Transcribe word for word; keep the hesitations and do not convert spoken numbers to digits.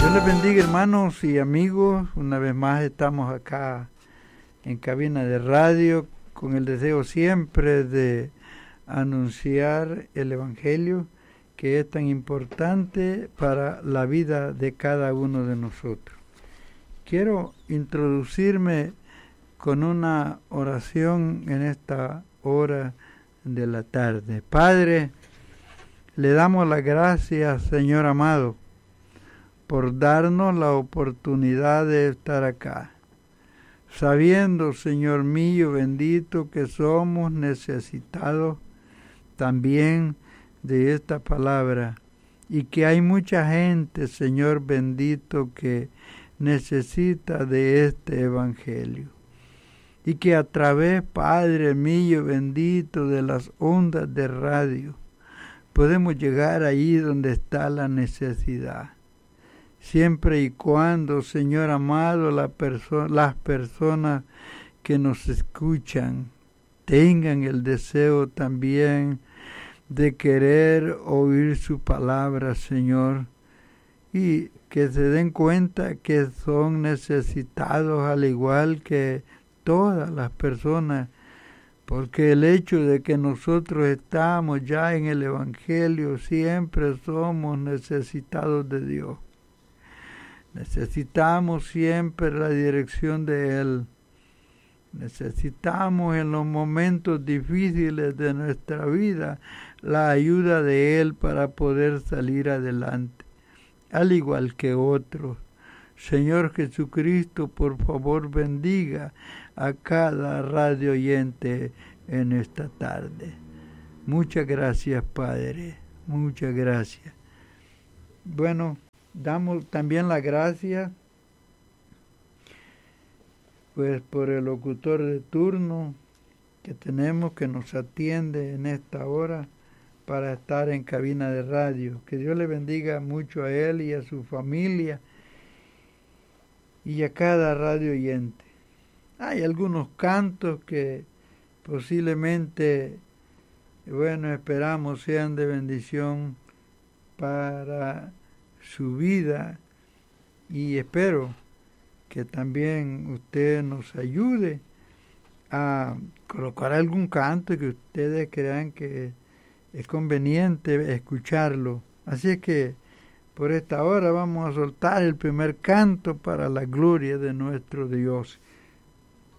Dios les bendiga, hermanos y amigos. Una vez más estamos acá en cabina de radio con el deseo siempre de anunciar el Evangelio, que es tan importante para la vida de cada uno de nosotros. Quiero introducirme con una oración en esta hora de la tarde. Padre, le damos las gracias, Señor amado, por darnos la oportunidad de estar acá, sabiendo, Señor mío bendito, que somos necesitados también de esta palabra y que hay mucha gente, Señor bendito, que necesita de este Evangelio y que a través, Padre mío bendito, de las ondas de radio podemos llegar ahí donde está la necesidad. Siempre y cuando, Señor amado, la perso- las personas que nos escuchan tengan el deseo también de querer oír su palabra, Señor, y que se den cuenta que son necesitados al igual que todas las personas, porque el hecho de que nosotros estamos ya en el Evangelio, siempre somos necesitados de Dios. Necesitamos siempre la dirección de Él. Necesitamos en los momentos difíciles de nuestra vida la ayuda de Él para poder salir adelante, al igual que otros. Señor Jesucristo, por favor bendiga a cada radio oyente en esta tarde. Muchas gracias, Padre. Muchas gracias. Bueno, damos también las gracias pues por el locutor de turno que tenemos, que nos atiende en esta hora para estar en cabina de radio. Que Dios le bendiga mucho a él y a su familia y a cada radio oyente. Hay algunos cantos que posiblemente, bueno, esperamos sean de bendición para su vida, y espero que también usted nos ayude a colocar algún canto que ustedes crean que es conveniente escucharlo. Así es que por esta hora vamos a soltar el primer canto para la gloria de nuestro Dios.